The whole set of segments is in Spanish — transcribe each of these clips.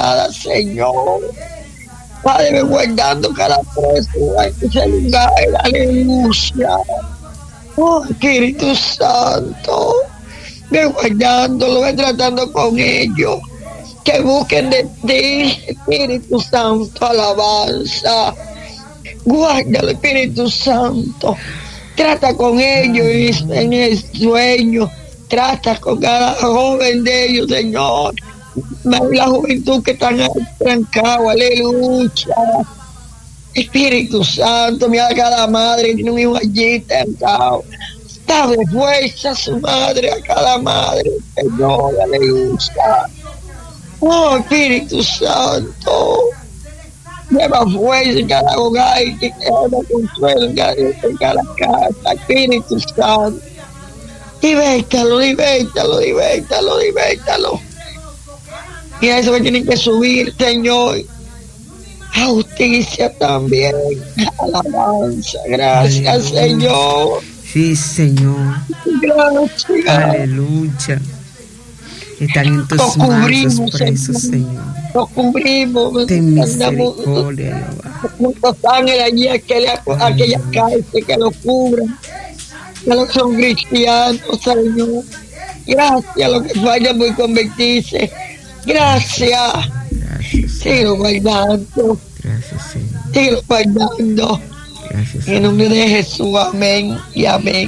encarcelada, Señor. Padre, me guardando cada preso en ese lugar, aleluya. Oh, Espíritu Santo, ve guardándolo, ve tratando con ellos, que busquen de ti, Espíritu Santo, alabanza. Guárdalo, Espíritu Santo, trata con ellos en el sueño, trata con cada joven de ellos, Señor. La juventud que están trancados, aleluya. Espíritu Santo, mira a cada madre que tiene un hijo allí trancado. Dale fuerza a su madre, a cada madre, Señor, aleluya. Oh, Espíritu Santo, lleva fuerza en cada hogar y que lleva consuelo en cada casa, Espíritu Santo. Libértalo. Y a eso que tienen que subir, Señor. A justicia también. Alabanza. Gracias, aleluya. Señor. Sí, Señor. Gracias. Aleluya. Están en tus manos los presos, Señor. Los cubrimos. Ten misericordia. Muchos ángeles allí, aquella cárcel que los cubran. Que los son cristianos, Señor. Gracias a los que fallan por convertirse. Gracias. Síguelo guardando. Gracias, Señor. Síguelo guardando. Gracias, en el nombre de Jesús, amén y amén.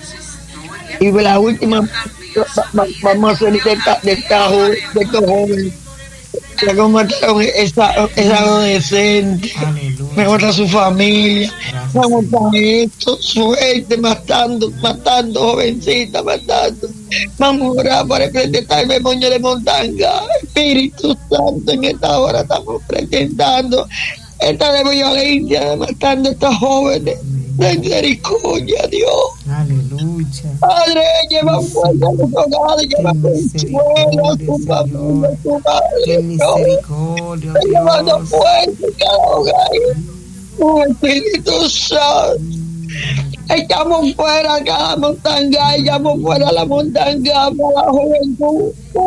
Y la última, vamos a hacer de estos jóvenes. Ya como mataron esa adolescente, me mata a su familia, vamos a esto, suerte, matando, jovencita, matando. Vamos a orar para presentar el demonio de Montanga. Espíritu Santo, en esta hora estamos presentando esta de violencia, matando a estos jóvenes. De misericordia, Dios. Aleluya. Padre, lleva fuerza a los hogares, lleva consuelo a su familia, a su madre. Ten misericordia, Dios. Llevando fuerza en cada hogar. Oh, Espíritu Santo. Echamos fuera cada montanga, echamos fuera la montanga para la juventud.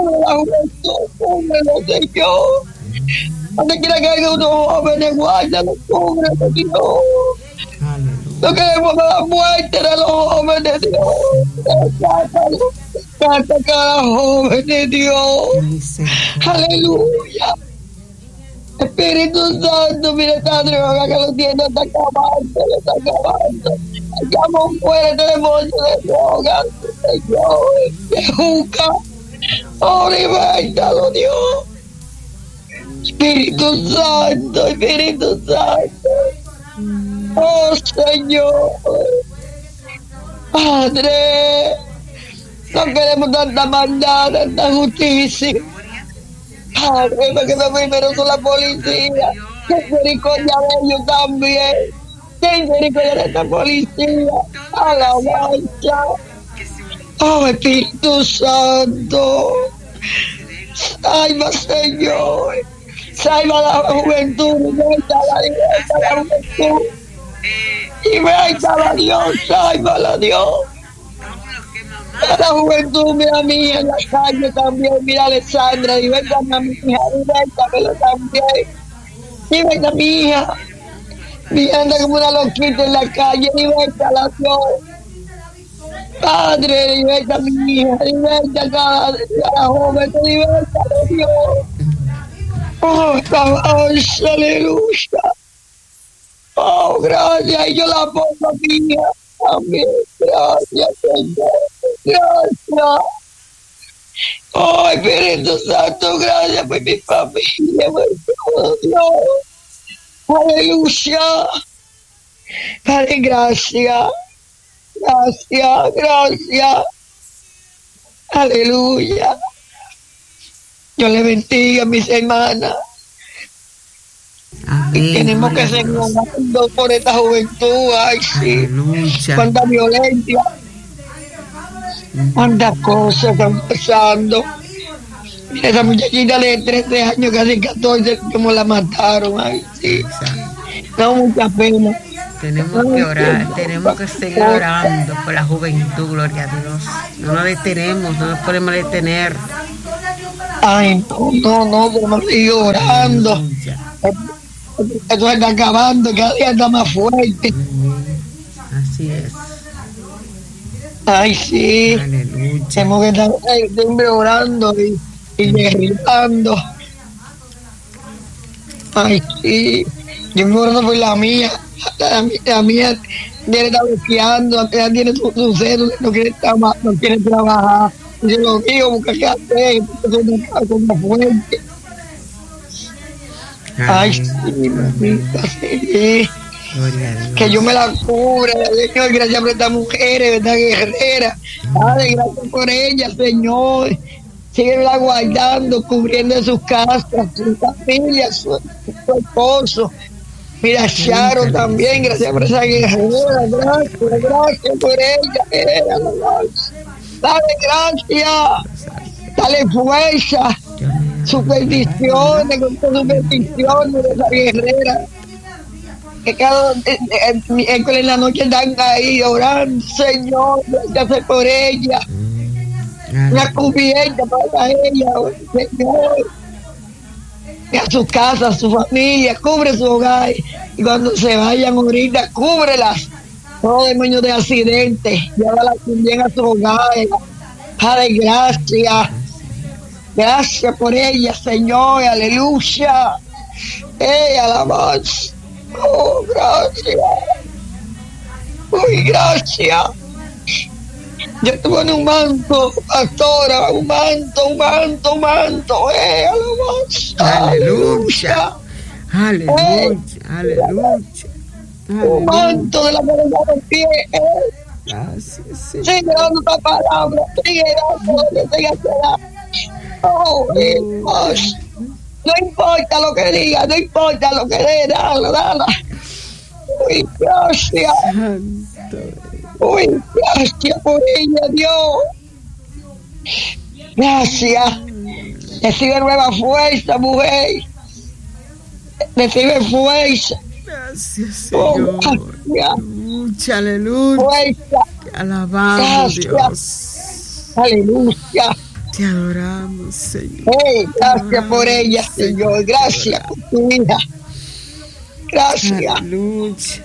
Cúbrelo, Señor. Donde quiera que haya unos jóvenes, guárdalo, cúbrelo, Dios. No queremos la muerte de los jóvenes, Dios. Trata cada joven de Dios. Aleluya. Espíritu Santo, mira esta droga que lo tiene, está acabando. Echamos fuera este demonio de droga, Señor, de juca. Oh, libértalo, Dios. Espíritu Santo. Oh, Señor. Padre, no queremos tanta maldad, tanta justicia. Padre, porque lo primero son la policía. Ten misericordia de ellos también. Ten misericordia de esta policía. Alabanza. Oh, Espíritu Santo. Salva, Señor. Salva a la juventud. Liberta la juventud. Liberta a Dios. Sálvala, Dios. A la juventud, mira a mi hija en la calle también. Mira a Alessandra. Liberta a mi hija. Libertamelo también. Liberta a mi hija. Mi hija anda como una loquita en la calle. Liberta, Dios. Padre, liberta a mi hija. Liberta a cada joven. Liberta, Dios. Oh, aleluya. Oh, gracias. Y yo la pongo mía también. Gracias, Señor. Gracias. Oh, Espíritu Santo, gracias por mi familia, por todo, Dios. Aleluya. Padre, gracias. Gracias. Aleluya. Dios le bendiga a mis hermanas. Amén. Y tenemos que seguir orando por esta juventud. Ay, sí. Aleluya. Cuánta violencia. Cuántas cosas están pasando. Mira esa muchachita de 13 años, casi 14, como la mataron. Ay, sí. Da mucha pena. Tenemos que orar, tenemos que seguir orando por la juventud, gloria a Dios. No nos detenemos, no nos podemos detener. Ay, no, pero me estoy orando. Aleluya. Esto se está acabando, cada día está más fuerte. Así es. Ay, sí. Aleluya. Tenemos que estar siempre orando y derribando. Ay, sí. Yo me orando por la mía. La mía tiene está bloqueando, la mía tiene su celo, no quiere trabajar. Y yo lo digo, busca qué hacer, es una fuerte. Ay, sí, mamita, sí. Gloria a Dios. Que yo me la cubre, Señor, gracias por estas mujeres, esta guerrera. Padre, gracias por ella, Señor. Síguela guardando, cubriendo sus casas, sus familias, su esposo. Mira, Charo también, gracias por esa guerrera, gracias por ella. Dale gracias, dale fuerza, sus bendiciones, con sus bendiciones de esa guerrera. Que cada miércoles en la noche están ahí orando, Señor, gracias por ella. Una cubierta para ella, Señor. Y a su casa, a su familia, cubre su hogar. Y cuando se vayan ahorita, cúbrelas. Todo demonio de accidentes, llévala también a su hogar. Padre, gracias. Gracias por ella, Señor, aleluya. Alabanza. Oh, gracias. Uy, gracias. Yo tuve un manto, pastora, un manto. Alabanza. Aleluya. Aleluya. Un manto de la cabeza del pie. Gracias, Señor. Sigue dando esta palabra. Sigue dando lo que tenga que dar. Oh, Dios. No importa lo que diga, no importa lo que dé, dale. Uy, gracias. Santo. Uy, gracias por ella, Dios. Gracias. Recibe nueva fuerza, mujer. Recibe fuerza. Gracias, Oh, Señor. gracias. Aleluya. Fuerza. Te alabamos, Gracias. Dios. Aleluya. Te adoramos, Señor. Gracias por ella, Señor. Gracias por tu vida. Gracias. Aleluya.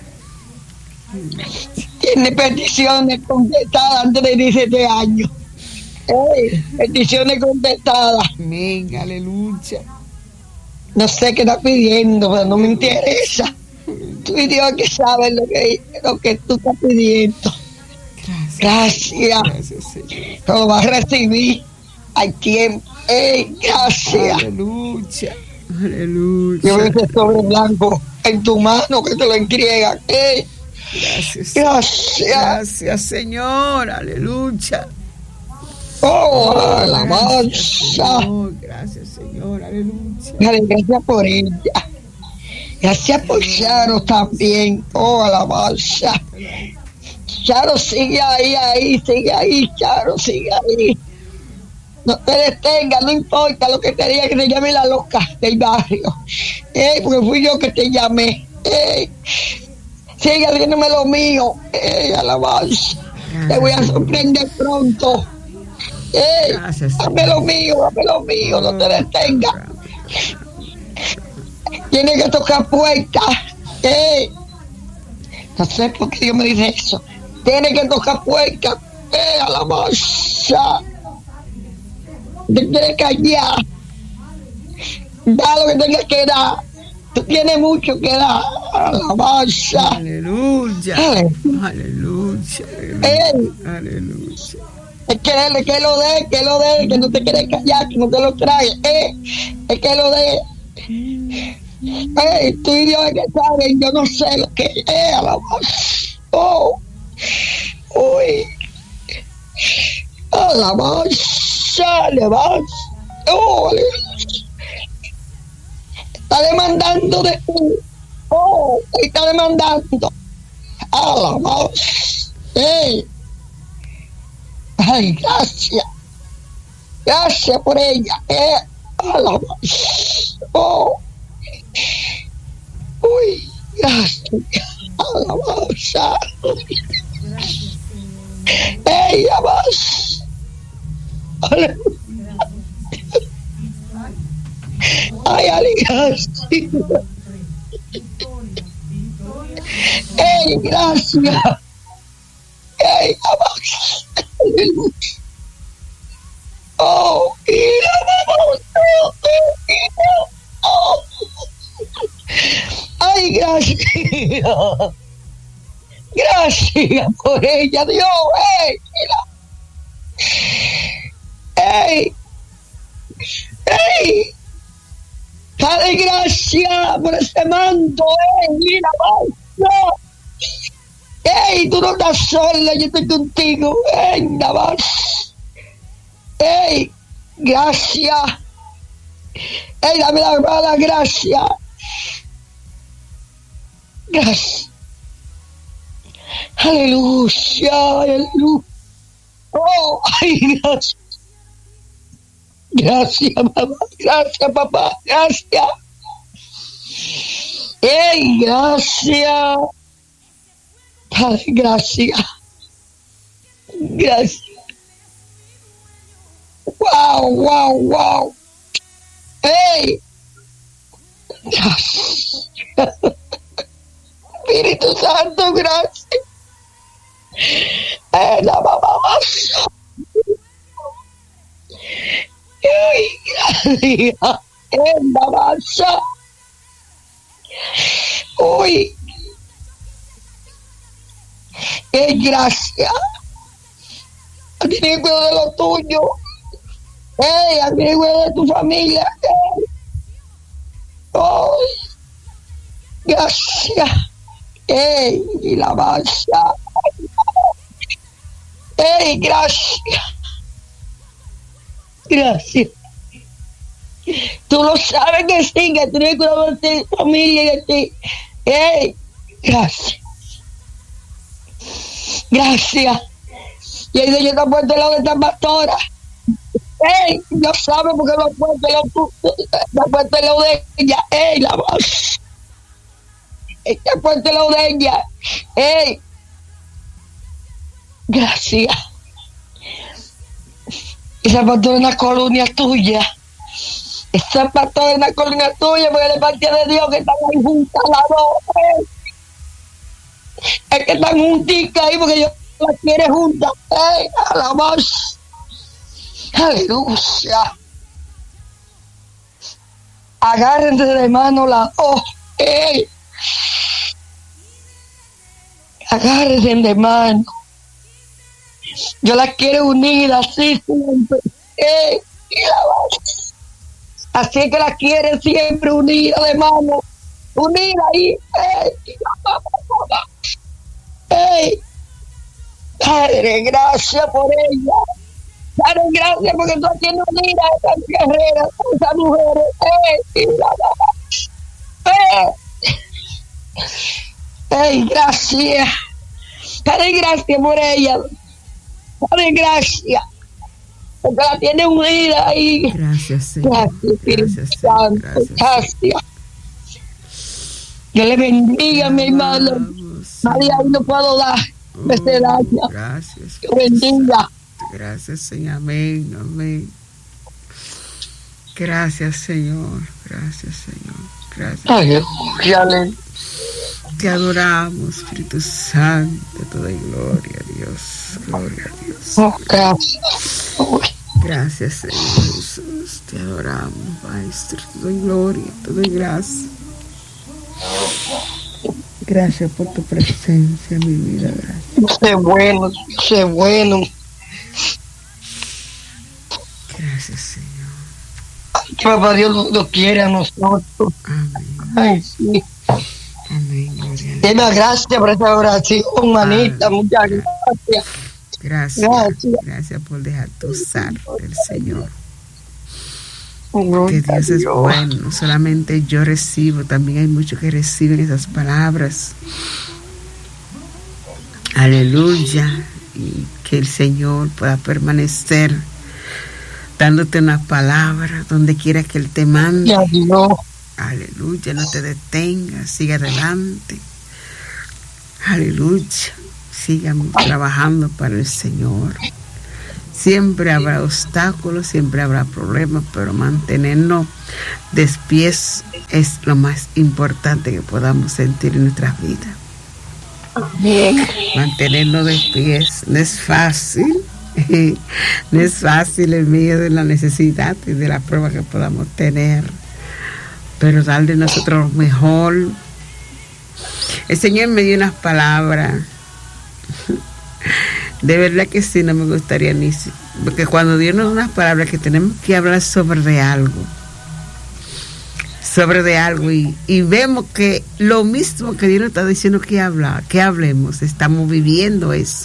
Tiene peticiones contestadas antes de 17 años. Peticiones contestadas. Amén, aleluya. No sé qué está pidiendo, pero no me interesa. Tú y Dios que sabes lo que tú estás pidiendo. Gracias. Gracias, Señor. Lo vas a recibir al tiempo. Gracias. Aleluya. Aleluya. Yo veo ese sobre blanco en tu mano que te lo entrega. Gracias. Gracias. Gracias, Señor. Aleluya. Oh, Gracias, alabanza. Señor. Gracias, Señor. Aleluya. Gracias por ella. Gracias por Charo también. Oh, alabanza. Charo, sigue ahí, Charo, sigue ahí. No te detengas, no importa lo que te diga, que te llame la loca del barrio. Porque fui yo que te llamé. Sigue haciéndome lo mío. Alabanza. Te voy a sorprender pronto. Gracias, Dame lo mío, no te detengas. Tienes que tocar puertas. No sé por qué Dios me dice eso. Tienes que tocar puertas. Alabanza. Te quieres callar. Da lo que tengas que dar. Tú tienes mucho que dar. Alabanza. Aleluya. Aleluya. Aleluya. Que lo dé, que no te quieres callar, que no te lo trae. Es que lo dé. Tú y Dios que saben, yo no sé lo que es. Alabanza. Uy. Alabanza. Alabanza. Está demandando de tú. Está demandando. Alabanza. Ay, gracias. Gracias por ella. Alabanza. Uy, gracias. Alabanza. Alabanza. Aleluya. Ay, gracias. Ey, gracias. Ey, vamos. Oh, ay, gracias. Gracias por ella, Dios. Ey, ey. Dale gracias por ese manto. Mira, vamos. Ey, tú no estás sola, yo estoy contigo. Ey, nada más. Ey, gracias. Ey, dame la hermana, gracias. Gracias. Aleluya, aleluya. Oh, ay, gracias. Gracias, mamá. Gracias, papá. Gracias. Ey, gracias. Ay, gracias. Gracias. Wow, wow, wow. Ey. Gracias. Espíritu Santo, gracias. La mamá más. Ey, gracias. La masa. Uy. Gracias. Tiene cuidado de lo tuyo. Tiene cuidado de tu familia. Gracias. Y la masa. Gracias. Gracias. Tú lo sabes que sí, que tienes cuidado de tu familia y de ti. Gracias. Gracias. Y el Señor te ha puesto el lado de esta pastora. Dios sabe porque lo ha puesto el lado de ella. La voz. Te ha puesto el lado de ella. Gracias. Esa pastora es una colonia tuya. Esa pastora es una colonia tuya porque de parte de Dios que están ahí juntas las dos. Es que están junticas ahí porque Dios las quiere juntas. Alabamos. Aleluya. Agárrense de mano las dos. Agárrense de mano. Yo las quiero unidas así siempre. Así es que las quiere siempre unidas de mano. Unidas ahí. Padre, gracias por ella. Padre, gracias porque tú tienes unida a esas guerreras, a esas mujeres. Gracias. Padre, gracias por ella. Padre, gracias. Porque la tiene unida ahí. Gracias, Señor. Gracias, Espíritu Santo. Gracias. Yo le bendiga, mi hermano. Nadie ahí no puedo dar. Gracias. Que bendiga. Gracias, Señor. Amén, amén. Gracias, Señor. Gracias, Señor. Gracias. Te adoramos, Espíritu Santo. Te doy gloria a Dios. Gloria a Dios. Gracias. Gracias, Señor Jesús. Te adoramos, Maestro. Te doy gloria, te doy gracias. Gracias por tu presencia, mi vida. Gracias. Sé bueno, sé bueno. Gracias, Señor. Papá Dios lo quiere a nosotros. Amén. Ay, sí. Amén. Gloria a Dios. Deme gracias por esta oración, manita. Muchas gracias. Gracias por dejarte usar del Señor. Que Dios es bueno. No solamente yo recibo, también hay muchos que reciben esas palabras. Aleluya. Y que el Señor pueda permanecer dándote una palabra donde quiera que Él te mande. Aleluya. No te detengas, sigue adelante. Aleluya. Sigan trabajando para el Señor. Siempre habrá obstáculos, siempre habrá problemas, pero mantenernos despies es lo más importante que podamos sentir en nuestras vidas. Bien. Mantenernos despies no es fácil, no es fácil en medio de la necesidad y de la prueba que podamos tener, pero dar de nosotros lo mejor. El Señor me dio unas palabras. De verdad que sí, no me gustaría ni... Porque cuando Dios nos da unas palabras que tenemos que hablar sobre algo, y vemos que lo mismo que Dios nos está diciendo que hablemos, estamos viviendo eso.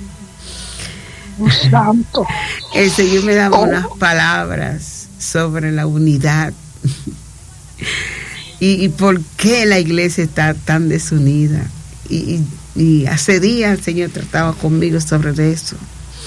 Santo. El Señor me daba unas palabras sobre la unidad y por qué la iglesia está tan desunida. Y hace días el Señor trataba conmigo sobre eso.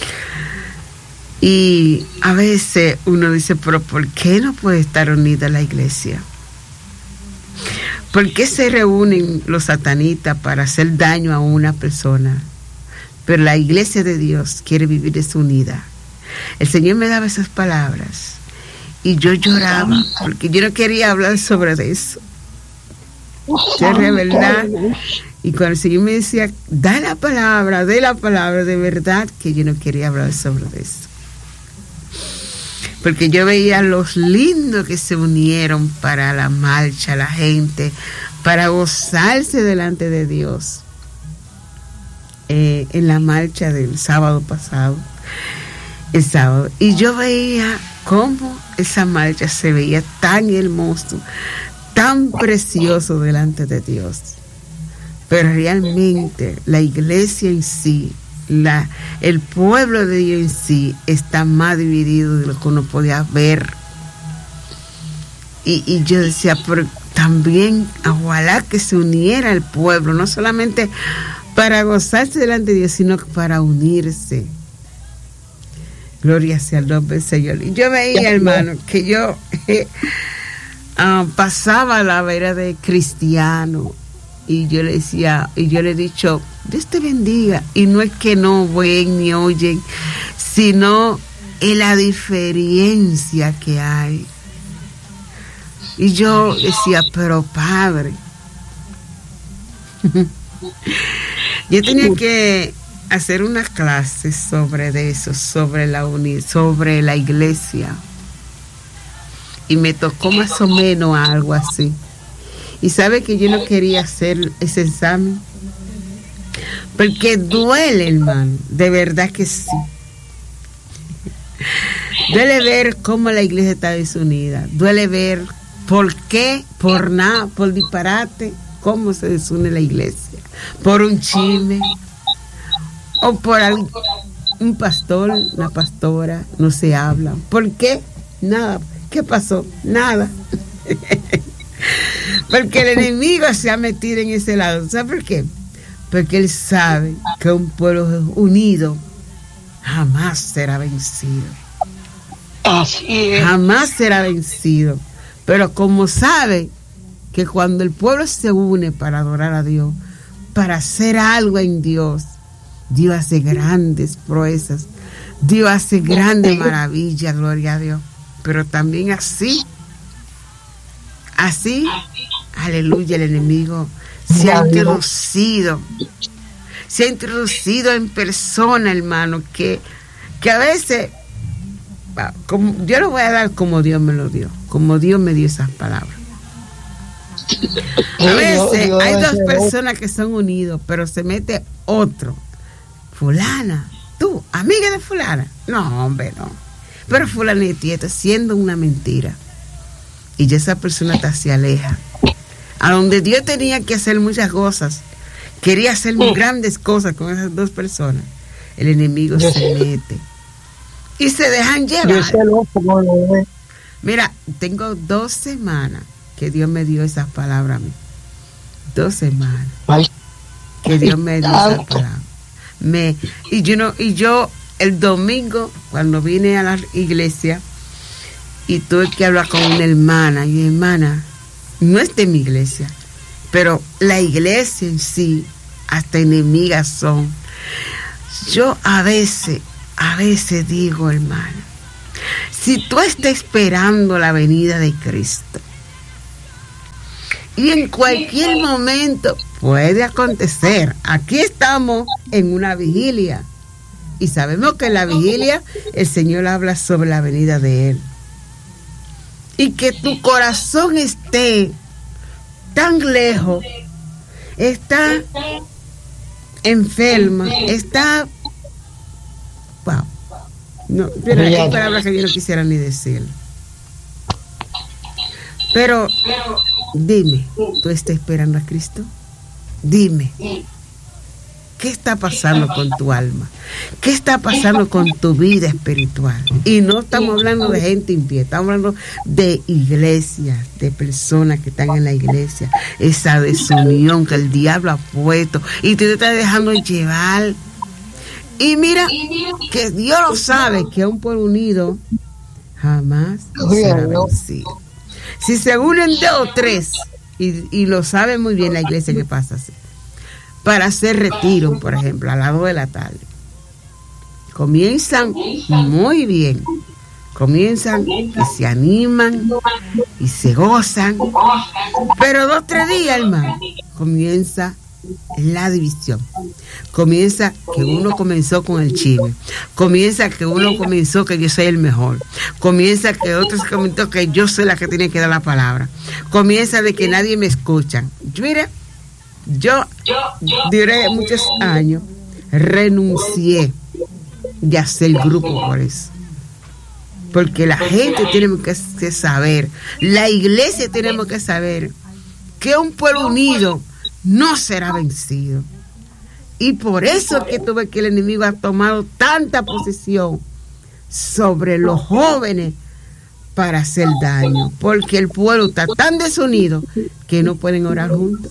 Y a veces uno dice, pero ¿por qué no puede estar unida la iglesia? ¿Por qué se reúnen los satanistas para hacer daño a una persona? Pero la iglesia de Dios quiere vivir desunida. El Señor me daba esas palabras y yo lloraba porque yo no quería hablar sobre eso. De verdad. Y cuando el Señor me decía, da la palabra, de verdad que yo no quería hablar sobre eso. Porque yo veía los lindos que se unieron para la marcha, la gente, para gozarse delante de Dios. En la marcha del sábado pasado, el sábado. Y yo veía cómo esa marcha se veía tan hermoso, tan precioso delante de Dios. Pero realmente la iglesia en sí, el pueblo de Dios en sí está más dividido de lo que uno podía ver. Y yo decía, pero también ojalá que se uniera el pueblo, no solamente para gozarse delante de Dios, sino para unirse. Gloria sea el nombre del Señor. Y yo veía, hermano, que yo pasaba a la vera de cristiano. Y yo le decía, y yo le he dicho, Dios te bendiga. Y no es que no ven ni oyen, sino en la diferencia que hay. Y yo decía, pero Padre, yo tenía que hacer una clase sobre eso, sobre la iglesia. Y me tocó más o menos algo así. Y sabe que yo no quería hacer ese examen porque duele, hermano, de verdad que sí. Duele ver cómo la iglesia está desunida, duele ver por qué, por nada, por disparate, cómo se desune la iglesia, por un chisme o por un pastor, una pastora, no se hablan. ¿Por qué? Nada. ¿Qué pasó? Nada. Porque el enemigo se ha metido en ese lado. ¿Sabe por qué? Porque él sabe que un pueblo unido jamás será vencido. Así es. Jamás será vencido. Pero como sabe que cuando el pueblo se une para adorar a Dios, para hacer algo en Dios, Dios hace grandes proezas, Dios hace grandes maravillas, gloria a Dios. Pero también así, aleluya, el enemigo se ha introducido en persona, hermano, que a veces, como, yo lo voy a dar como Dios me lo dio, como Dios me dio esas palabras. A veces hay dos personas que son unidos, pero se mete otro. Fulana, tú, amiga de fulana. No, hombre, no. Pero fulanito, y está siendo una mentira. Y ya esa persona se aleja. A donde Dios tenía que hacer muchas cosas, quería hacer grandes cosas con esas dos personas, el enemigo se mete. Y se dejan llevar. Mira, tengo 2 semanas que Dios me dio esas palabras a mí. 2 semanas que Dios me dio esas palabras. Y yo el domingo, cuando vine a la iglesia, y tuve que hablar con una hermana, y hermana, no es de mi iglesia, pero la iglesia en sí, hasta enemigas son. Yo a veces a veces digo, hermano, si tú estás esperando la venida de Cristo, y en cualquier momento puede acontecer, aquí estamos en una vigilia, y sabemos que en la vigilia el Señor habla sobre la venida de Él, y que tu corazón esté tan lejos, está enferma, está... Wow. No, pero hay palabras que yo no quisiera ni decir. Pero dime, ¿tú estás esperando a Cristo? Dime, ¿qué está pasando con tu alma? ¿Qué está pasando con tu vida espiritual? Y no estamos hablando de gente impía, estamos hablando de iglesias, de personas que están en la iglesia, esa desunión que el diablo ha puesto y tú te estás dejando llevar. Y mira, que Dios lo sabe, que un pueblo unido jamás será vencido. Si se unen 2 o 3, y lo sabe muy bien la iglesia que pasa así, para hacer retiro, por ejemplo, a las 2 de la tarde, comienzan muy bien, comienzan y se animan y se gozan, pero 2 o 3 días, hermano, comienza la división, comienza que uno comenzó con el chisme, comienza que uno comenzó que yo soy el mejor, comienza que otros comentó que yo soy la que tiene que dar la palabra, comienza de que nadie me escucha. Mira, yo duré muchos años, renuncié de hacer grupo por eso, porque la gente tiene que saber, la iglesia tenemos que saber que un pueblo unido no será vencido. Y por eso es que tú ves que el enemigo ha tomado tanta posición sobre los jóvenes para hacer daño, porque el pueblo está tan desunido que no pueden orar juntos.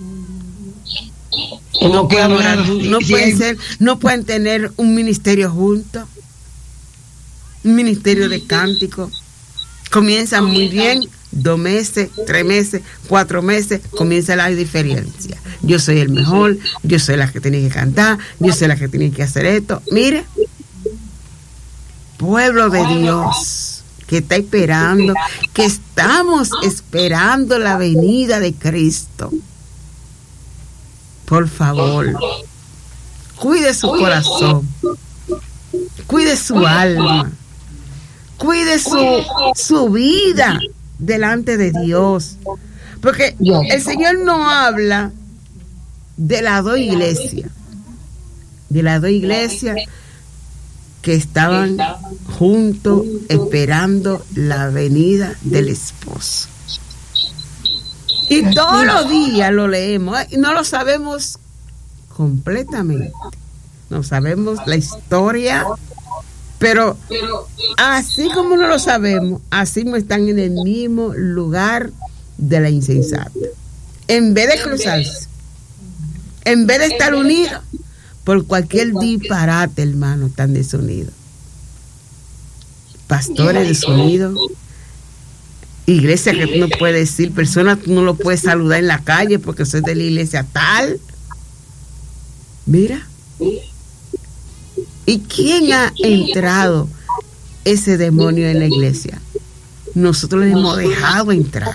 No pueden orar juntos, no pueden tener un ministerio juntos, un ministerio de cántico. Comienzan muy bien, 2 meses, 3 meses, 4 meses, comienza la diferencia. Yo soy el mejor, yo soy la que tiene que cantar, yo soy la que tiene que hacer esto. Mire, pueblo de Dios, que está esperando, que estamos esperando la venida de Cristo. Por favor, cuide su corazón, cuide su alma, cuide su vida delante de Dios, porque el Señor no habla de las 2 iglesias, que estaban juntos esperando la venida del esposo. Y todos los días lo leemos, y no lo sabemos completamente, no sabemos la historia, pero así como no lo sabemos, así no están en el mismo lugar de la insensata. En vez de cruzarse, en vez de estar unidos, por cualquier disparate, hermano, están desunidos. Pastores desunidos, iglesia que tú no puedes decir, personas tú no lo puedes saludar en la calle porque soy de la iglesia tal. Mira. ¿Y quién ha entrado ese demonio en la iglesia? Nosotros le hemos dejado entrar.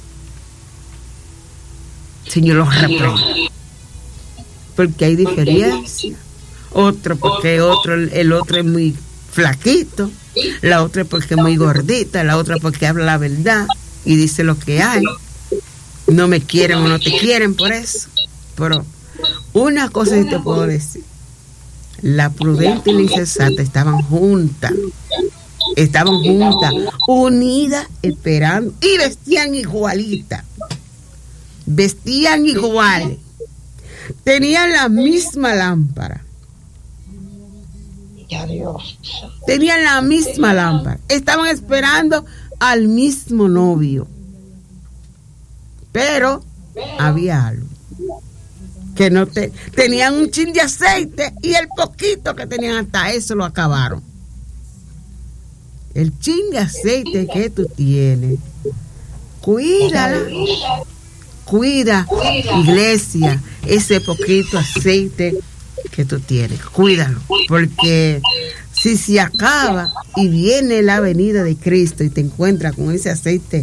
Señor los reprenda. Porque hay diferencia. Otro porque el otro es muy flaquito, la otra es porque es muy gordita, la otra porque habla la verdad y dice lo que hay. No me quieren o no te quieren por eso. Pero una cosa sí te puedo decir. La prudente y la insensata estaban juntas, unidas, esperando, y vestían igualitas, vestían iguales, tenían la misma lámpara, tenían la misma lámpara, estaban esperando al mismo novio, pero había algo. Que no tenían un chin de aceite y el poquito que tenían hasta eso lo acabaron. El chin de aceite que tú tienes, cuídala, cuida, iglesia, ese poquito aceite que tú tienes, cuídalo, porque Si se acaba y viene la venida de Cristo y te encuentras con ese aceite,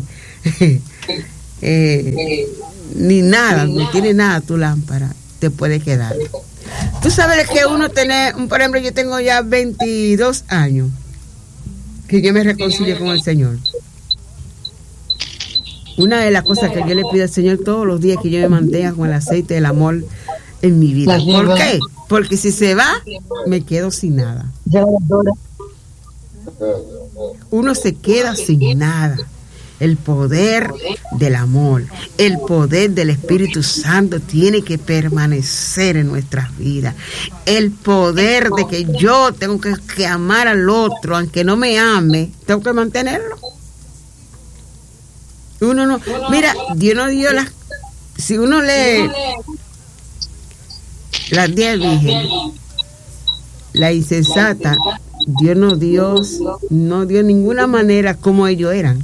ni nada, no tiene nada tu lámpara, te puede quedar. Tú sabes que uno tiene, por ejemplo, yo tengo ya 22 años que yo me reconcilio con el Señor. Una de las cosas que yo le pido al Señor todos los días es que yo me mantenga con el aceite del amor en mi vida. ¿Por qué? Porque si se va, me quedo sin nada. Uno se queda sin nada. El poder del amor, el poder del Espíritu Santo tiene que permanecer en nuestras vidas. El poder de que yo tengo que amar al otro, aunque no me ame, tengo que mantenerlo. Uno no, mira, Dios no dio las, si uno lee las 10 vírgenes, la insensata, Dios no dio ninguna manera como ellos eran.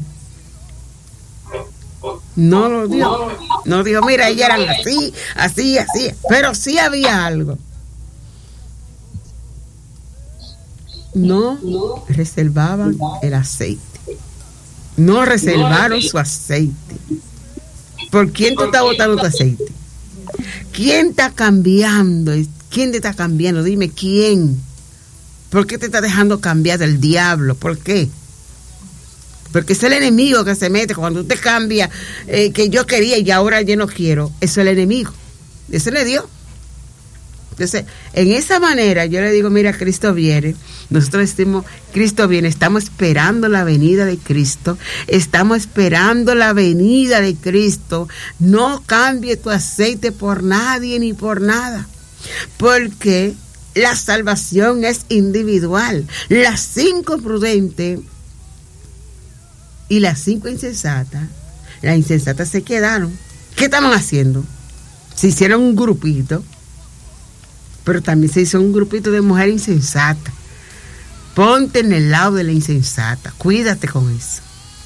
No lo dio. No dijo, mira, ellas eran así, así, así. Pero sí había algo. No reservaban el aceite. No reservaron su aceite. ¿Por quién te está botando tu aceite? ¿Quién está cambiando? ¿Quién te está cambiando? Dime, ¿quién? ¿Por qué te está dejando cambiar del diablo? ¿Por qué? Porque es el enemigo que se mete cuando usted cambia, que yo quería y ahora yo no quiero. Eso es el enemigo. Eso le dio. Entonces, en esa manera yo le digo, mira, Cristo viene. Nosotros decimos, Cristo viene. Estamos esperando la venida de Cristo. Estamos esperando la venida de Cristo. No cambie tu aceite por nadie ni por nada. Porque la salvación es individual. Las 5 prudentes y las 5 insensatas, las insensatas se quedaron. ¿Qué estaban haciendo? Se hicieron un grupito, pero también se hizo un grupito de mujeres insensatas. Ponte en el lado de la insensata, cuídate con eso.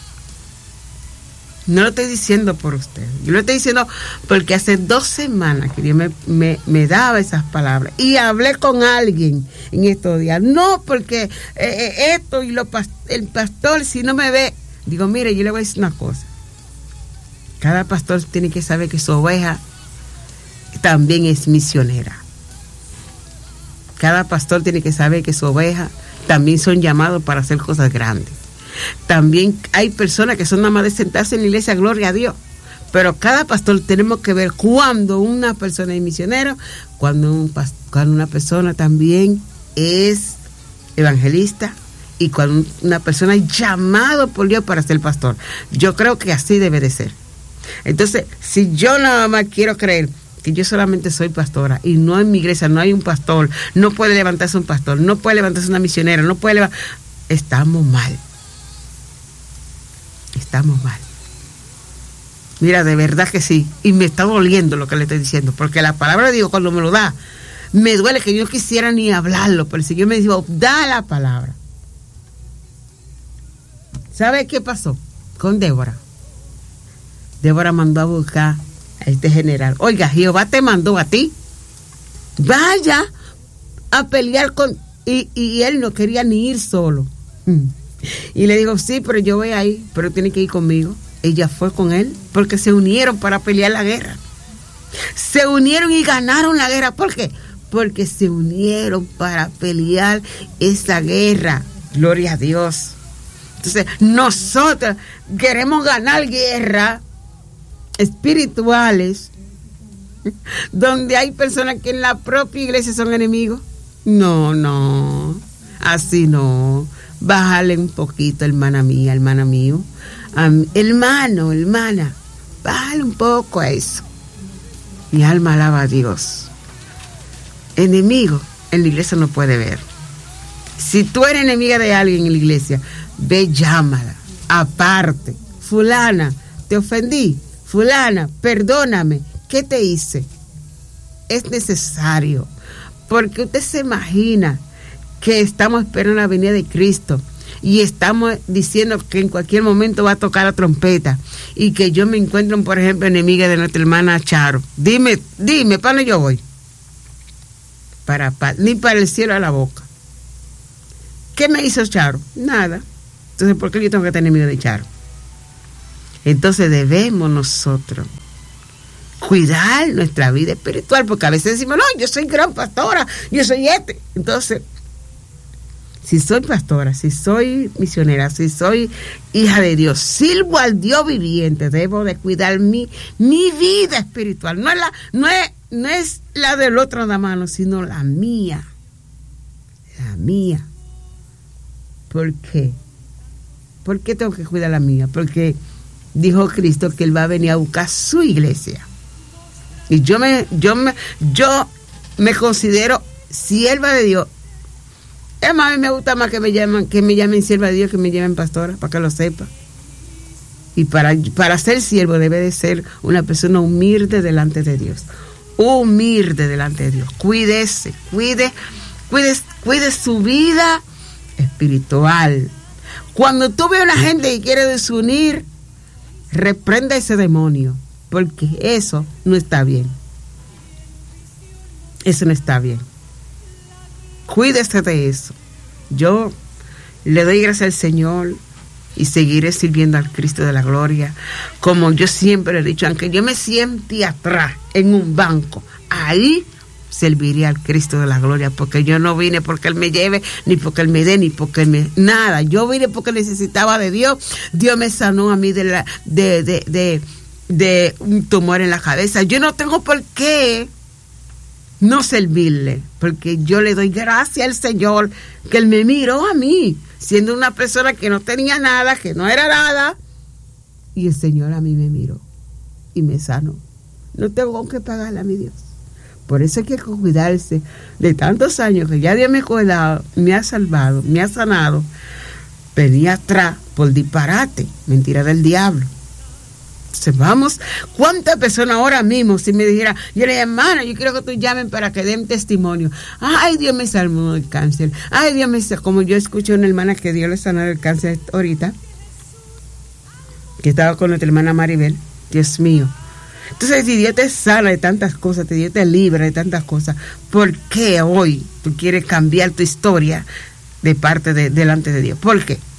No lo estoy diciendo por usted, yo lo estoy diciendo porque hace 2 semanas que Dios me daba esas palabras y hablé con alguien en estos días. No porque esto y el pastor si no me ve. Digo, mire, yo le voy a decir una cosa. Cada pastor tiene que saber que su oveja también es misionera. Cada pastor tiene que saber que su oveja también son llamados para hacer cosas grandes. También hay personas que son nada más de sentarse en la iglesia, gloria a Dios. Pero cada pastor tenemos que ver cuando una persona es misionero, cuando una persona también es evangelista, y cuando una persona es llamado por Dios para ser pastor. Yo creo que así debe de ser. Entonces, si yo nada más quiero creer que yo solamente soy pastora y no en mi iglesia no hay un pastor, no puede levantarse un pastor, no puede levantarse una misionera, no puede levantarse, estamos mal. Estamos mal. Mira, de verdad que sí. Y me está doliendo lo que le estoy diciendo, porque la palabra de Dios cuando me lo da, me duele que yo no quisiera ni hablarlo, pero el Señor me dijo, da la palabra. ¿Sabe qué pasó con Débora? Débora mandó a buscar a este general. Oiga, Jehová te mandó a ti. Vaya a pelear con... Y él no quería ni ir solo. Y le dijo, sí, pero yo voy ahí, pero tiene que ir conmigo. Ella fue con él porque se unieron para pelear la guerra. Se unieron y ganaron la guerra. ¿Por qué? Porque se unieron para pelear esa guerra. Gloria a Dios. Entonces, nosotros queremos ganar guerras espirituales donde hay personas que en la propia iglesia son enemigos. No, así no. Bájale un poquito, hermana mía, hermana mío. Hermano, hermana, bájale un poco a eso. Mi alma alaba a Dios. Enemigo en la iglesia no puede ver. Si tú eres enemiga de alguien en la iglesia, ve, llámala, aparte. Fulana, te ofendí. Fulana, perdóname. ¿Qué te hice? Es necesario. Porque usted se imagina que estamos esperando la venida de Cristo y estamos diciendo que en cualquier momento va a tocar la trompeta y que yo me encuentro, por ejemplo, enemiga de nuestra hermana Charo. Dime, ¿para dónde yo voy? Ni para el cielo a la boca. ¿Qué me hizo Charo? Nada. Entonces, ¿por qué yo tengo que tener miedo de Charo? Entonces debemos nosotros cuidar nuestra vida espiritual, porque a veces decimos, no, yo soy gran pastora, yo soy Entonces, si soy pastora, si soy misionera, si soy hija de Dios, sirvo al Dios viviente, debo de cuidar mi vida espiritual. No es la del otro nada más, sino la mía. La mía. ¿Por qué? ¿Por qué tengo que cuidar la mía? Porque dijo Cristo que Él va a venir a buscar su iglesia. Y yo me considero sierva de Dios. Es más, a mí me gusta más que me llamen sierva de Dios, que me llamen pastora, para que lo sepa. Y para ser siervo debe de ser una persona humilde delante de Dios. Humilde delante de Dios. Cuide su vida espiritual. Cuando tú ves a una gente que quiere desunir, reprenda ese demonio, porque eso no está bien. Eso no está bien. Cuídese de eso. Yo le doy gracias al Señor y seguiré sirviendo al Cristo de la gloria, como yo siempre he dicho, aunque yo me siente atrás en un banco, ahí serviré al Cristo de la gloria, porque yo no vine porque Él me lleve, ni porque Él me dé, ni porque Él me... Nada, yo vine porque necesitaba de Dios. Dios me sanó a mí de un tumor en la cabeza. Yo no tengo por qué no servirle, porque yo le doy gracias al Señor que Él me miró a mí, siendo una persona que no tenía nada, que no era nada, y el Señor a mí me miró y me sanó. No tengo que pagarle a mi Dios. Por eso hay que cuidarse de tantos años que ya Dios me ha cuidado, me ha salvado, me ha sanado. Venía atrás por disparate, mentira del diablo. Entonces vamos, ¿cuántas personas ahora mismo, si me dijera, yo le diría, hermana, yo quiero que tú llamen para que den testimonio? Ay, Dios me salvó del cáncer. Ay, Dios me salvó. Como yo escuché a una hermana que Dios le sanó del cáncer ahorita, que estaba con nuestra hermana Maribel. Dios mío. Entonces, si Dios te sana de tantas cosas, Dios te libra de tantas cosas, ¿por qué hoy tú quieres cambiar tu historia de parte delante de Dios? ¿Por qué?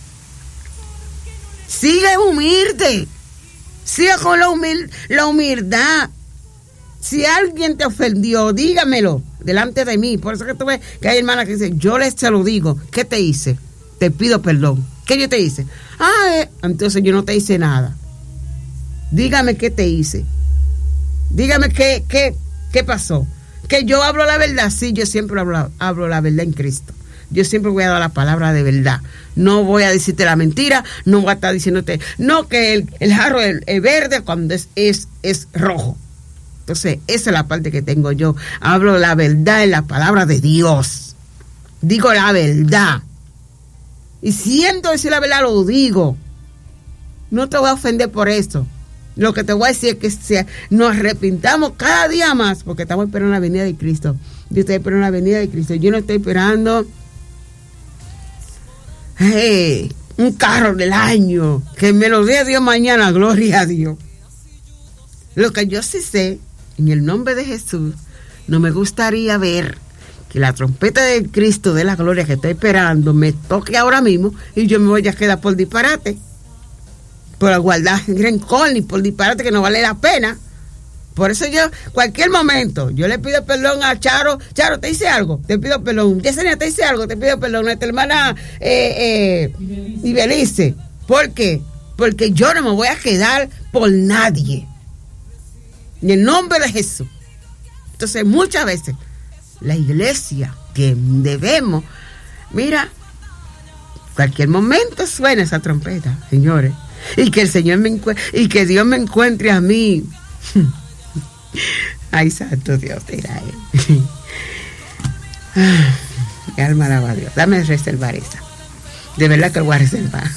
Sigue humilde. Sigue con la humildad. Si alguien te ofendió, dígamelo delante de mí. Por eso que tú ves que hay hermanas que dicen, yo se lo digo. ¿Qué te hice? Te pido perdón. ¿Qué yo te hice? Entonces yo no te hice nada. Dígame qué te hice. Dígame qué pasó. Que yo hablo la verdad. Sí, yo siempre hablo la verdad en Cristo. Yo siempre voy a dar la palabra de verdad. No voy a decirte la mentira. No voy a estar diciéndote, no, que el jarro es verde cuando es rojo. Entonces, esa es la parte que tengo yo. Hablo la verdad en la palabra de Dios. Digo la verdad. Y siento decir la verdad, lo digo. No te voy a ofender por eso. Lo que te voy a decir es que nos arrepintamos cada día más, porque estamos esperando la venida de Cristo. Yo estoy esperando la venida de Cristo. Yo no estoy esperando un carro del año, que me lo dé Dios mañana, gloria a Dios. Lo que yo sí sé, en el nombre de Jesús, no me gustaría ver que la trompeta de Cristo de la gloria que estoy esperando me toque ahora mismo y yo me voy a quedar por disparate. Por guardar rencor y por disparate que no vale la pena. Por eso yo, cualquier momento, yo le pido perdón a Charo. Charo, ¿te hice algo? Te pido perdón. Yesenia, ¿te hice algo? Te pido perdón. Nuestra hermana Ibelice. ¿Por qué? Porque yo no me voy a quedar por nadie. En el nombre de Jesús. Entonces, muchas veces, la iglesia que debemos, mira, cualquier momento suena esa trompeta, señores. Y que el Señor y que Dios me encuentre a mí. Ay, santo Dios de Israel. Mi alma alaba a Dios. Dame reservar esa. De verdad que lo voy a reservar.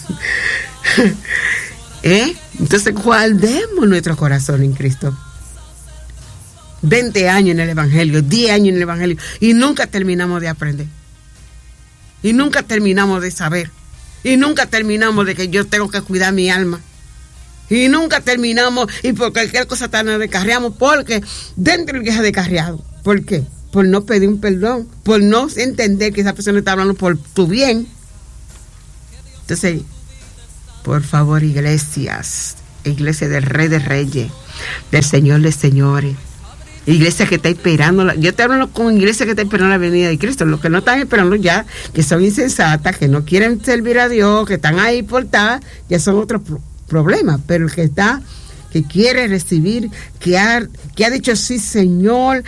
Entonces guardemos nuestro corazón en Cristo. 20 años en el Evangelio, 10 años en el Evangelio, y nunca terminamos de aprender. Y nunca terminamos de saber. Y nunca terminamos de que yo tengo que cuidar mi alma. Y nunca terminamos, y por cualquier cosa tan descarriamos, porque dentro de la iglesia descarriado. ¿Por qué? Por no pedir un perdón, por no entender que esa persona está hablando por tu bien. Entonces, por favor, iglesias, iglesia del Rey de Reyes, del Señor de Señores, iglesia que está esperando, yo te hablo con iglesia que está esperando la venida de Cristo, los que no están esperando ya, que son insensatas, que no quieren servir a Dios, que están ahí portadas, ya son otros problemas, pero el que está, que quiere recibir, que ha dicho sí, Señor,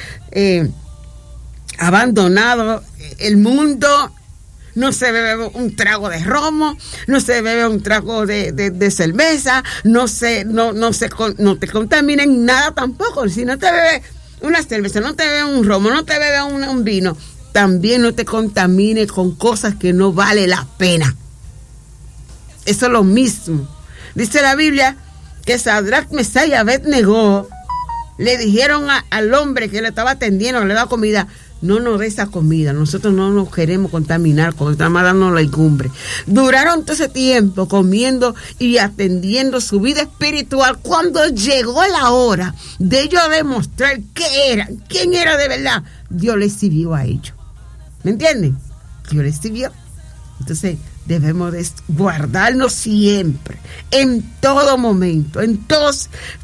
abandonado el mundo, no se bebe un trago de romo, no se bebe un trago de cerveza, no te contaminen nada tampoco. Si no te bebes una cerveza, no te bebes un romo, no te bebes un vino, también no te contamines con cosas que no vale la pena. Eso es lo mismo. Dice la Biblia que Sadrach, Mesach y Abed-Negó le dijeron al hombre que le estaba atendiendo, le daba comida: no nos dé esa comida, nosotros no nos queremos contaminar, con estamos dando la legumbre. Duraron todo ese tiempo comiendo y atendiendo su vida espiritual. Cuando llegó la hora de ellos demostrar quién era de verdad, Dios les sirvió a ellos. ¿Me entienden? Dios les sirvió. Entonces debemos de guardarnos siempre, en todo momento, en todo.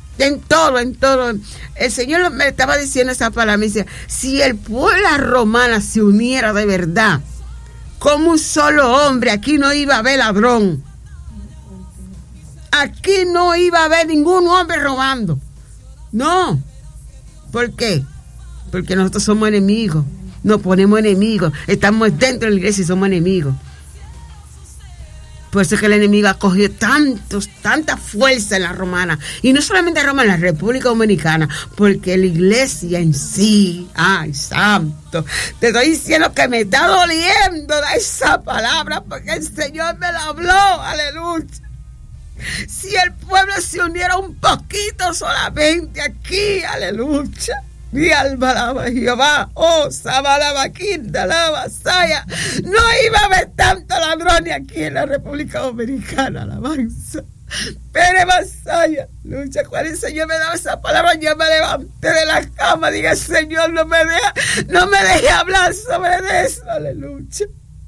El Señor me estaba diciendo esa palabra, me decía: si el pueblo romano se uniera de verdad, como un solo hombre, aquí no iba a haber ladrón. Aquí no iba a haber ningún hombre robando. No. ¿Por qué? Porque nosotros somos enemigos. Nos ponemos enemigos. Estamos dentro de la iglesia y somos enemigos. Por eso es que el enemigo ha cogido tanta fuerza en la romana. Y no solamente en Roma, en la República Dominicana. Porque la iglesia en sí, ¡ay, santo! Te estoy diciendo que me está doliendo de esa palabra, porque el Señor me la habló. ¡Aleluya! Si el pueblo se uniera un poquito solamente aquí, ¡aleluya! Mi alma alaba a Jehová, oh, Sabalaba, Quinta, alaba, Saya. No iba a haber tanto ladrones aquí en la República Dominicana, alabanza. Pero Masaya, lucha, cuando el Señor me daba esa palabra, yo me levanté de la cama, dije: Señor, no me deje hablar sobre eso, aleluya.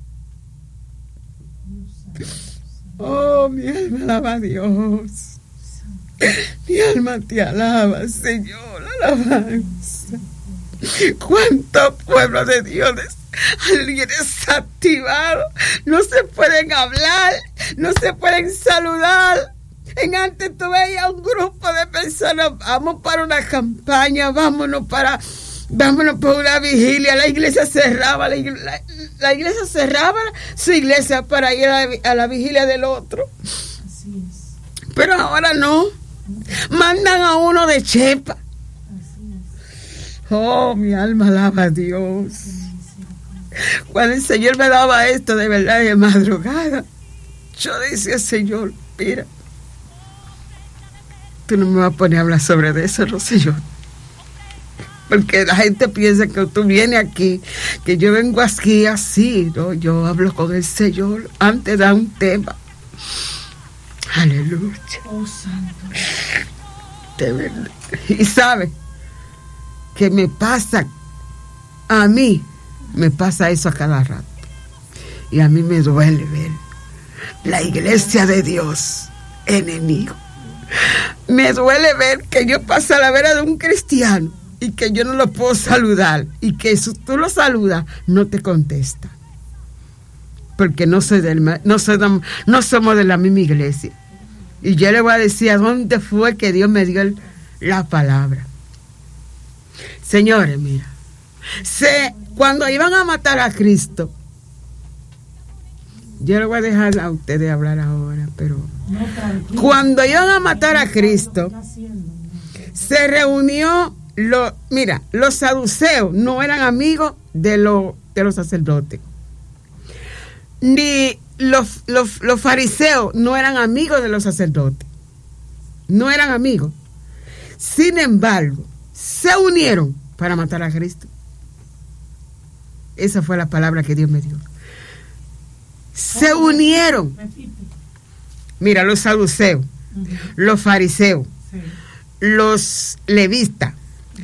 Oh, mi alma alaba a Dios. Mi alma te alaba, Señor, alabanza. ¿Cuántos pueblos de Dios alguien desactivado? No se pueden hablar, no se pueden saludar. En antes tú veías un grupo de personas: vamos para una campaña, vámonos por una vigilia. La iglesia cerraba, la iglesia cerraba su iglesia para ir a la vigilia del otro. Así es. Pero ahora no. Mandan a uno de chepa. Oh, mi alma alaba a Dios. Cuando el Señor me daba esto de verdad de madrugada, yo decía: Señor, mira, tú no me vas a poner a hablar sobre eso, no, Señor. Porque la gente piensa que tú vienes aquí, que yo vengo aquí así, ¿no? Yo hablo con el Señor antes de un tema. Aleluya. Oh, santo. De verdad. Y sabe que me pasa, a mí me pasa eso a cada rato. Y a mí me duele ver la iglesia de Dios enemigo. Me duele ver que yo paso a la vera de un cristiano y que yo no lo puedo saludar, y que si tú lo saludas no te contesta, porque no somos de la misma iglesia. Y yo le voy a decir a dónde fue que Dios me dio la palabra. Señores, mira, cuando iban a matar a Cristo, yo le voy a dejar a ustedes hablar ahora, pero cuando iban a matar a Cristo, se reunió, los saduceos no eran amigos de los sacerdotes, ni los fariseos no eran amigos de los sacerdotes, no eran amigos. Sin embargo, se unieron para matar a Cristo. Esa fue la palabra que Dios me dio. Se unieron. Mira, los saduceos, los fariseos, los levitas,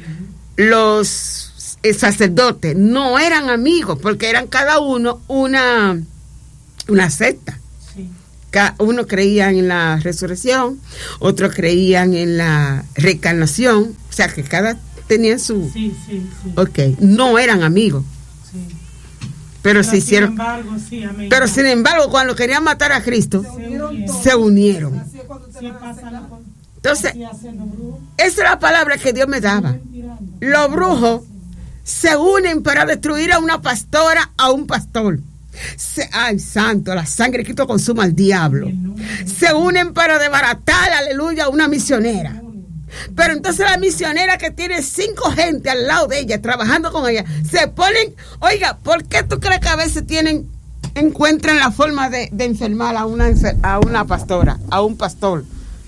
los sacerdotes no eran amigos, porque eran cada uno una secta. Sí. Uno creían en la resurrección, otros creían en la reencarnación, o sea que cada tenía su... Sí. Ok, no eran amigos. Sí. Pero se hicieron... Pero sin embargo, cuando querían matar a Cristo, se unieron. Entonces, esa es la palabra que Dios me daba. Los brujos se unen para destruir a una pastora, a un pastor. Ay, santo, la sangre de Cristo consuma al diablo. Se unen para desbaratar, aleluya, a una misionera. Pero entonces la misionera que tiene 5 gente al lado de ella, trabajando con ella, se ponen, oiga, ¿por qué tú crees que a veces encuentran la forma de enfermar a una pastora, a un pastor?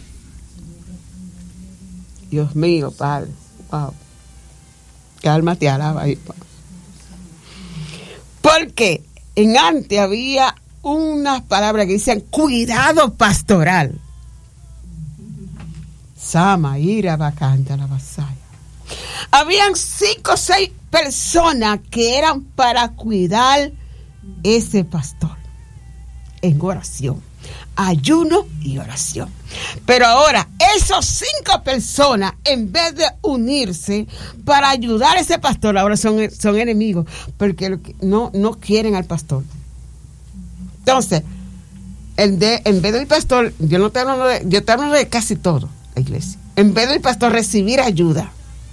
Dios mío, Padre, wow. Que alma te alaba ahí, Padre. Porque antes había unas palabras que decían cuidado pastoral. Sama, ira, bacanta, la vasalla. Habían 5 o 6 personas que eran para cuidar ese pastor en oración, ayuno y oración. Pero ahora esos 5 personas, en vez de unirse para ayudar a ese pastor, ahora son enemigos, porque no quieren al pastor. Entonces, en vez del pastor, yo te hablo de casi todo la iglesia. En vez del pastor recibir ayuda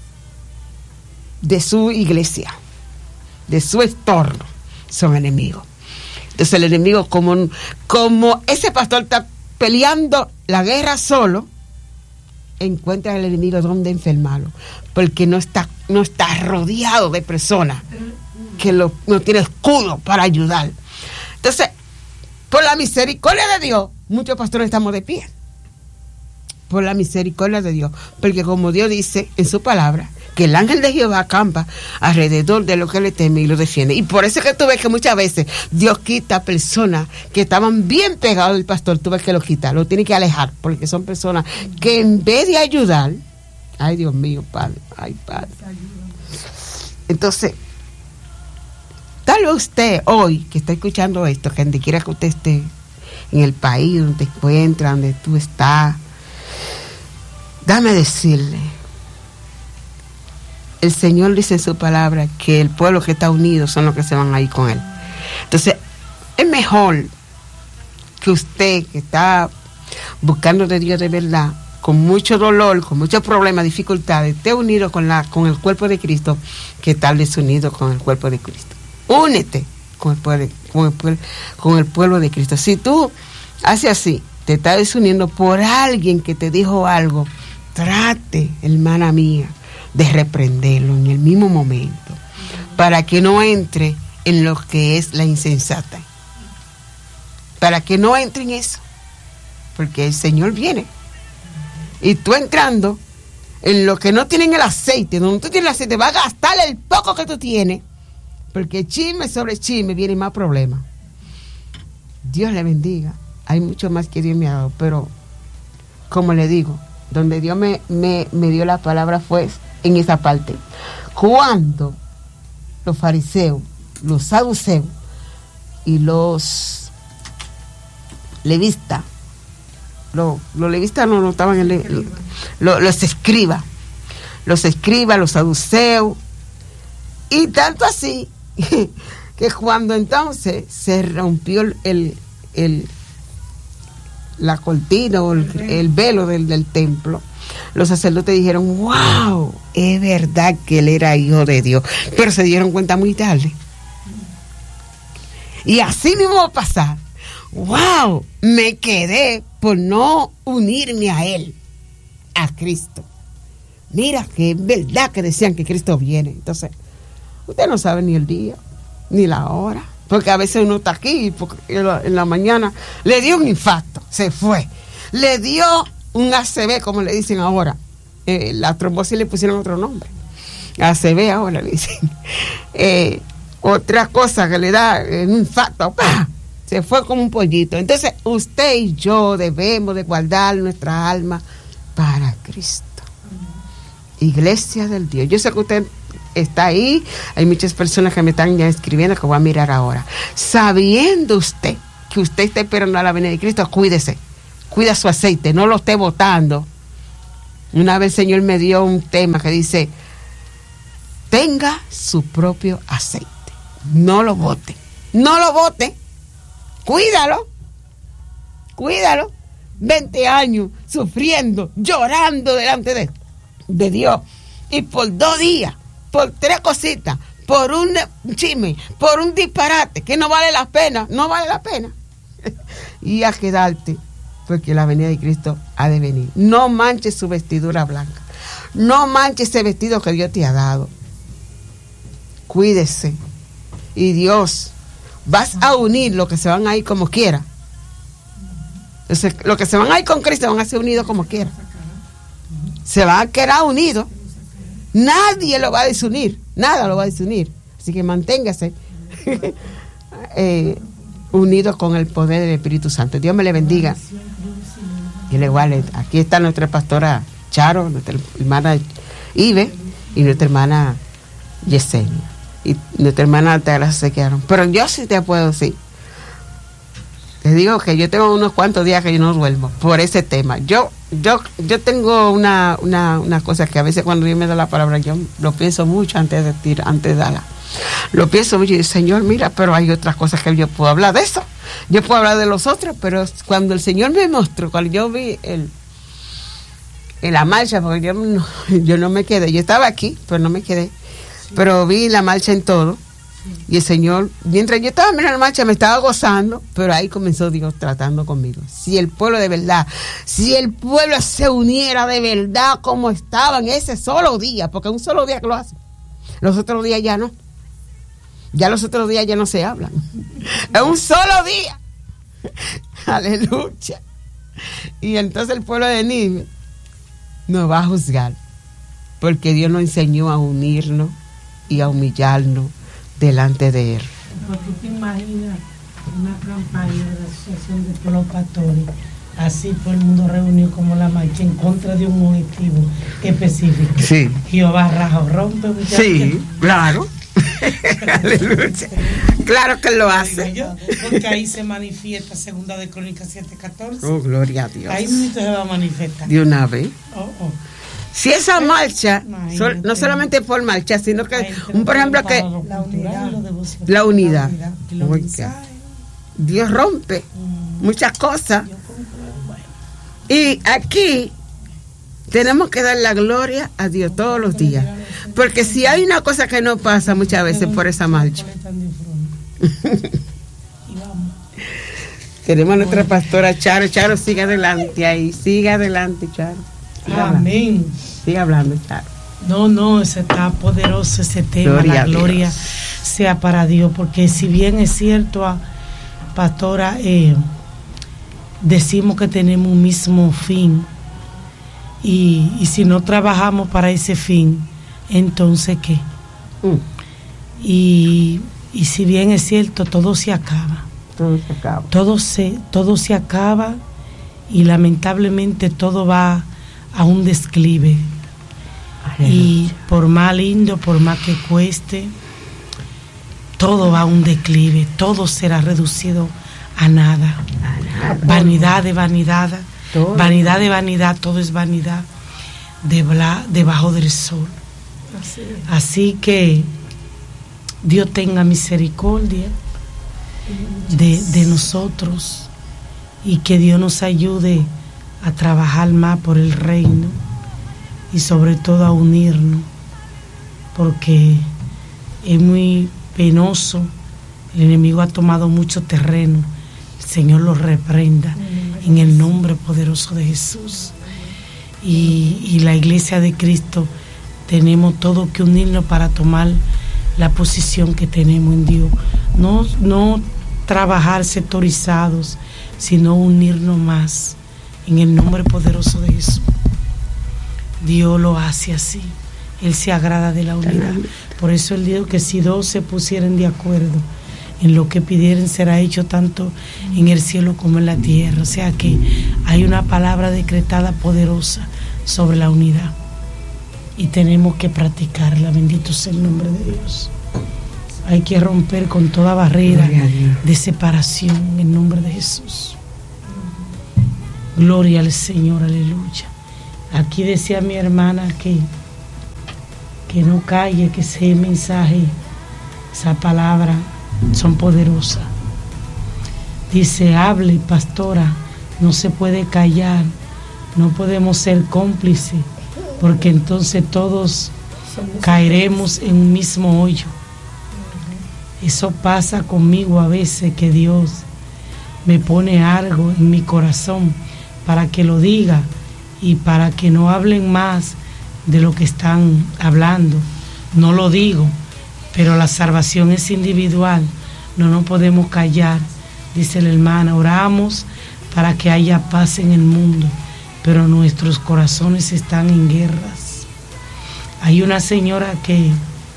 de su iglesia, de su entorno, son enemigos. Entonces el enemigo, como ese pastor está peleando la guerra solo, encuentra al enemigo donde enfermarlo, porque no está rodeado de personas que no tiene escudo para ayudar. Entonces, por la misericordia de Dios, muchos pastores estamos de pie. Por la misericordia de Dios, porque como Dios dice en su palabra, que el ángel de Jehová acampa alrededor de lo que le teme y lo defiende. Y por eso es que tú ves que muchas veces Dios quita personas que estaban bien pegados al pastor, tú ves que lo quita, lo tiene que alejar, porque son personas que en vez de ayudar, ay Dios mío, Padre, ay Padre. Entonces, tal vez usted hoy que está escuchando esto, que donde quiera que usted esté, en el país donde te encuentras, donde tú estás, dame decirle, el Señor dice en su palabra que el pueblo que está unido son los que se van a ir con Él. Entonces, es mejor que usted que está buscando de Dios de verdad, con mucho dolor, con muchos problemas, dificultades, esté unido con el cuerpo de Cristo, que estar desunido con el cuerpo de Cristo. Únete con el pueblo de Cristo. Si tú haces así, te estás desuniendo por alguien que te dijo algo, trate, hermana mía, de reprenderlo en el mismo momento, para que no entre en lo que es la insensata, para que no entre en eso, porque el Señor viene, y tú entrando en lo que no tienen el aceite, donde tú tienes el aceite, vas a gastar el poco que tú tienes, porque chisme sobre chisme viene más problemas. Dios le bendiga. Hay mucho más que Dios me ha dado, pero como le digo, donde Dios me dio la palabra fue en esa parte. Cuando los fariseos, los saduceos y los levistas, los levistas no estaban en los escribas, los saduceos, y tanto así que cuando entonces se rompió la cortina o el velo del templo, los sacerdotes dijeron, wow, es verdad que él era hijo de Dios, pero se dieron cuenta muy tarde. Y así mismo va a pasar. Wow, me quedé por no unirme a él, a Cristo. Mira que es verdad que decían que Cristo viene. Entonces, usted no sabe ni el día, ni la hora, porque a veces uno está aquí en la mañana le dio un infarto, se fue, le dio un ACV, como le dicen ahora, la trombosis le pusieron otro nombre, ACV ahora le dicen, otra cosa que le da un infarto, ¡pah! Se fue como un pollito. Entonces usted y yo debemos de guardar nuestra alma para Cristo. Iglesia del Dios, yo sé que usted está ahí, hay muchas personas que me están ya escribiendo, que voy a mirar ahora, sabiendo usted que usted esté esperando a la venida de Cristo, cuídese, cuida su aceite, no lo esté botando. Una vez el Señor me dio un tema que dice, tenga su propio aceite, no lo bote, cuídalo, 20 años sufriendo, llorando delante de Dios, y por 2 días, por 3 cositas, por un chisme, por un disparate que no vale la pena, y a quedarte, porque la venida de Cristo ha de venir. No manches su vestidura blanca, no manches ese vestido que Dios te ha dado. Cuídese, y Dios, vas a unir lo que se van a ir como quiera. Los que se van a ir con Cristo van a ser unidos como quiera. Se van a quedar unidos. Nadie lo va a desunir, nada lo va a desunir. Así que manténgase unidos con el poder del Espíritu Santo. Dios me le bendiga. Y le igual, aquí está nuestra pastora Charo, nuestra hermana Ive y nuestra hermana Yesenia. Y nuestra hermana Altagracia se quedaron. Pero yo sí te puedo decir, te digo que yo tengo unos cuantos días que yo no duermo por ese tema. Yo tengo una cosa que a veces cuando Dios me da la palabra, yo lo pienso mucho antes de darla. Lo pienso mucho y digo, Señor, mira, pero hay otras cosas que yo puedo hablar de eso. Yo puedo hablar de los otros, pero cuando el Señor me mostró, cuando yo vi en la marcha, porque yo no me quedé, yo estaba aquí, pero no me quedé, pero vi la marcha en todo. Y el Señor, mientras yo estaba mirando la marcha, me estaba gozando, pero ahí comenzó Dios tratando conmigo. Si el pueblo de verdad, si el pueblo se uniera de verdad como estaba en ese solo día, porque un solo día que lo hace, los otros días ya no. Ya los otros días ya no se hablan. Es un solo día. Aleluya. Y entonces el pueblo de Nínive nos va a juzgar, porque Dios nos enseñó a unirnos y a humillarnos delante de Él. Porque tú te imaginas una campaña de la Asociación de Pueblos Pastores, así todo el mundo reunido como la marcha en contra de un objetivo específico. Sí. Jehová raja o rompe. Sí, claro. Aleluya. Claro que lo hace. Porque ahí se manifiesta Segunda de Crónicas 7:14. Oh, gloria a Dios. Ahí mismo se va a manifestar. De una vez. Oh. Si esa marcha, no solamente por marcha, sino que, por ejemplo, que la unidad. Oiga, Dios rompe muchas cosas. Y aquí tenemos que dar la gloria a Dios todos los días. Porque si hay una cosa que no pasa muchas veces por esa marcha. Tenemos a nuestra pastora Charo. Charo, sigue adelante ahí. Sigue adelante, Charo. Amén. Sigue hablando, Charo. No, ese está poderoso ese tema. La gloria sea para Dios. Porque si bien es cierto, pastora, decimos que tenemos un mismo fin. Y si no trabajamos para ese fin, entonces ¿qué? Y si bien es cierto, todo se acaba. Todo se acaba y lamentablemente todo va a un declive. Y por más lindo, por más que cueste, todo va a un declive, todo será reducido a nada. Vanidad de vanidad, vanidad de vanidad, todo es vanidad debajo del sol. Así que Dios tenga misericordia de nosotros y que Dios nos ayude a trabajar más por el reino y sobre todo a unirnos, porque es muy penoso. El enemigo ha tomado mucho terreno. El Señor lo reprenda en el nombre poderoso de Jesús. Y la iglesia de Cristo tenemos todo que unirnos para tomar la posición que tenemos en Dios. No trabajar sectorizados, sino unirnos más en el nombre poderoso de Jesús. Dios lo hace así. Él se agrada de la unidad. Por eso Él dijo que si 2 se pusieren de acuerdo en lo que pidieren, será hecho tanto en el cielo como en la tierra. O sea que hay una palabra decretada poderosa sobre la unidad y tenemos que practicarla. Bendito sea el nombre de Dios. Hay que romper con toda barrera de separación en el nombre de Jesús. Gloria al Señor, aleluya. Aquí decía mi hermana que no calle, que ese mensaje, esa palabra son poderosas. Dice, hable, pastora, no se puede callar, no podemos ser cómplices, porque entonces todos caeremos en un mismo hoyo. Eso pasa conmigo a veces, que Dios me pone algo en mi corazón para que lo diga y para que no hablen más de lo que están hablando. No lo digo, pero la salvación es individual, no nos podemos callar. Dice la hermana, oramos para que haya paz en el mundo, pero nuestros corazones están en guerras. Hay una señora que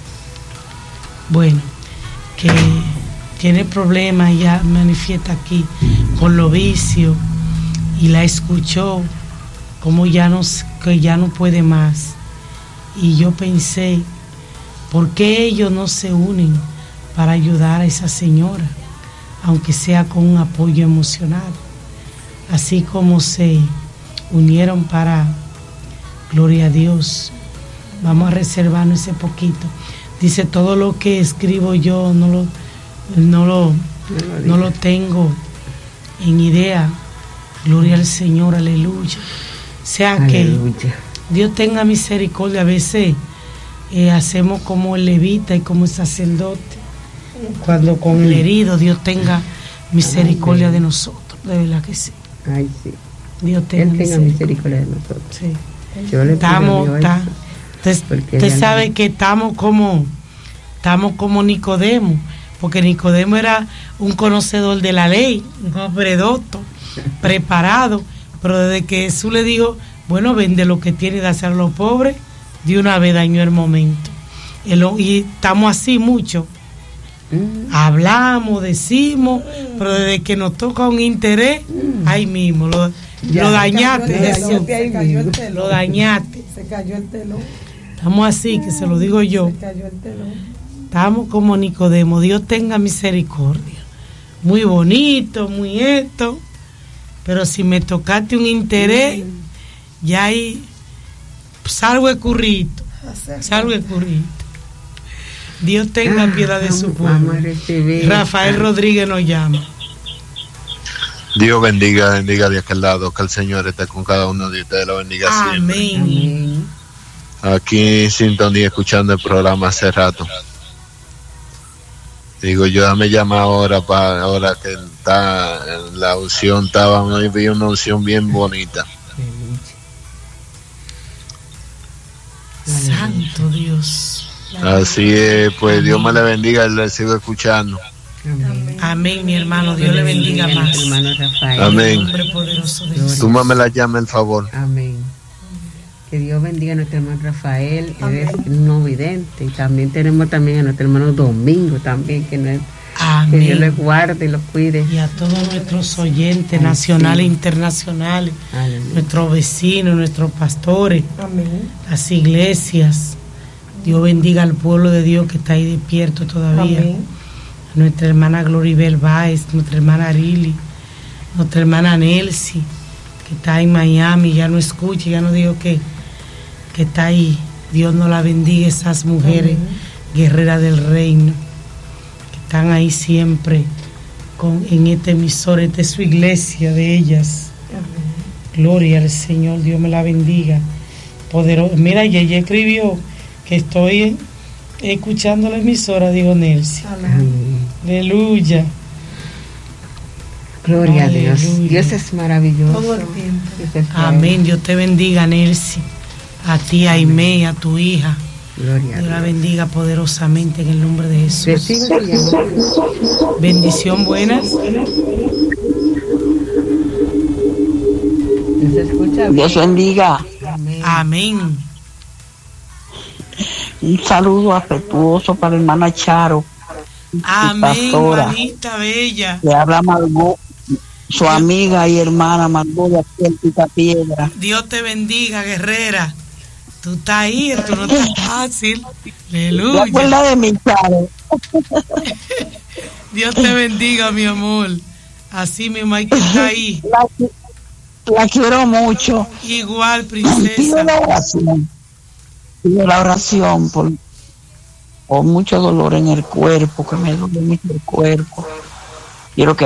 tiene problemas, ella manifiesta aquí con los vicios, y la escuchó como que ya no puede más. Y yo pensé, ¿por qué ellos no se unen para ayudar a esa señora, aunque sea con un apoyo emocional? Así como se unieron para, gloria a Dios, vamos a reservarnos ese poquito. Dice, todo lo que escribo yo no lo tengo en idea. Gloria al Señor, aleluya. O sea, aleluya. Que Dios tenga misericordia. A veces hacemos como el levita y como el sacerdote, cuando con el herido Dios tenga misericordia de nosotros. De verdad que sí. Ay, sí. Dios tenga misericordia de nosotros. Sí. Yo le usted sabe que estamos como Nicodemo, porque Nicodemo era un conocedor de la ley, un hombre docto, preparado, pero desde que Jesús le dijo, bueno, vende lo que tiene y dáselo a los pobres, de una vez dañó el momento. Y estamos así mucho. Hablamos, decimos, pero desde que nos toca un interés, ahí mismo lo dañaste. Lo dañaste. Se cayó el telón. Estamos así, que se lo digo yo. Se cayó el telón. Estamos como Nicodemo. Dios tenga misericordia. Muy bonito, muy esto, pero si me tocaste un interés, ya ahí salgo escurrito. Dios tenga piedad de su pueblo. Rafael Rodríguez nos llama. Dios bendiga de aquel lado, que el Señor esté con cada uno de ustedes, lo bendiga siempre. Amén. Aquí en sintonía, escuchando el programa hace rato. Digo, yo me llama ahora que está la unción, vi una unción bien bonita. Santo Dios. Así es, pues Dios me le bendiga y le sigo escuchando. Amén, mi hermano, Dios le bendiga más. Hermano Rafael. Amén. Tú me la llames, el favor. Amén. Que Dios bendiga a nuestro hermano Rafael, él es no vidente. Y también tenemos a nuestro hermano Domingo también, que Dios le guarde y lo cuide. Y a todos nuestros oyentes nacionales e internacionales, nuestros vecinos, nuestros pastores, las iglesias. Dios bendiga al pueblo de Dios que está ahí despierto todavía. A nuestra hermana Gloribel Báez, nuestra hermana Arili, nuestra hermana Nelcy, que está en Miami, ya no escucha, ya no digo que está ahí. Dios nos la bendiga, esas mujeres guerreras del reino, que están ahí siempre en este emisor, esta es su iglesia de ellas. Gloria al Señor, Dios me la bendiga. Poderoso. Mira, ella escribió que estoy escuchando la emisora, digo Nelcy. Aleluya. Gloria a Dios. Dios es maravilloso. Todo el tiempo. Amén. Dios te bendiga, Nelcy. A ti, a Aimee, a tu hija. Gloria a Dios. Dios la bendiga poderosamente en el nombre de Jesús. Bendición, buenas. Dios bendiga. Amén. Un saludo afectuoso para la hermana Charo. Amén, hermanita bella. Le habla Margot, su amiga y hermana Margot de aquí en Picapiedra. Dios te bendiga, guerrera. Tú estás ahí, tú no estás fácil. Aleluya. ¿Te acuerdas de mi Charo? Dios te bendiga, mi amor. Así mismo hay que estar ahí. La quiero mucho. Igual, princesa. Pido la oración por mucho dolor en el cuerpo, que me duele mucho el cuerpo. Quiero que